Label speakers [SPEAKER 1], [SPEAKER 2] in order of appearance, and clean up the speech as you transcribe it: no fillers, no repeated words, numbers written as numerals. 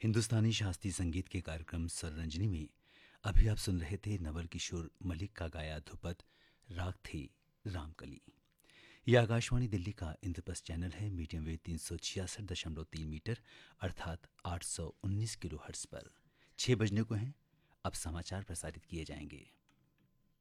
[SPEAKER 1] हिंदुस्तानी शास्त्रीय संगीत के कार्यक्रम स्वररंजनी में अभी आप सुन रहे थे नवल किशोर मलिक का गाया ध्रुपद राग थे रामकली। यह आकाशवाणी दिल्ली का इंद्रप्रस्थ चैनल है। मीडियम वेव 366.3 मीटर अर्थात 819 किलोहर्ट्ज पर 6 बजने को हैं। अब समाचार प्रसारित किए जाएंगे।